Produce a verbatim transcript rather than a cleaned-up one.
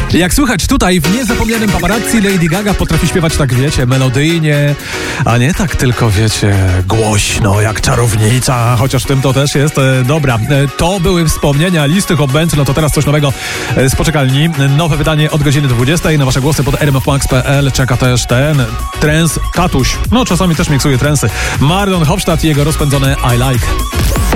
Jak słychać tutaj w niezapomnianym paparazzi, Lady Gaga potrafi śpiewać tak, wiecie, melodyjnie, a nie tak tylko, wiecie, głośno jak czarownica, chociaż w tym to też jest. E, dobra, e, to były wspomnienia listy Hot Band, no to teraz coś nowego e, z poczekalni. Nowe wydanie od godziny dwudziestej. Na wasze głosy pod r m f max kropka p l czeka też ten trans Katuś. No czasami też miksuje trensy. Marlon Hofstadt i jego rozpędzone I Like.